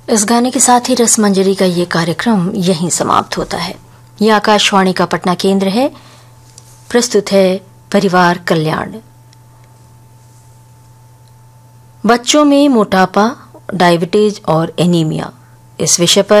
इस गाने के साथ ही रसमंजरी का ये कार्यक्रम यहीं समाप्त होता है। ये आकाशवाणी का पटना केंद्र है। प्रस्तुत है परिवार कल्याण। बच्चों में मोटापा, डायबिटीज और एनीमिया, इस विषय पर